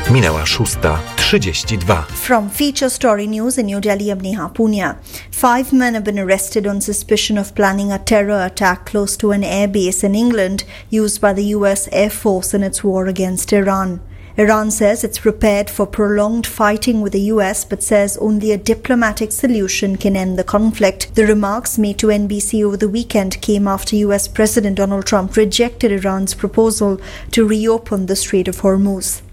Minęła 6:32. From Feature Story News in New Delhi, I'm Neha Punia. 5 men have been arrested on suspicion of planning a terror attack close to an airbase in England used by the US Air Force in its war against Iran. Iran says it's prepared for prolonged fighting with the US but says only a diplomatic solution can end the conflict. The remarks made to NBC over the weekend came after US President Donald Trump rejected Iran's proposal to reopen the Strait of Hormuz.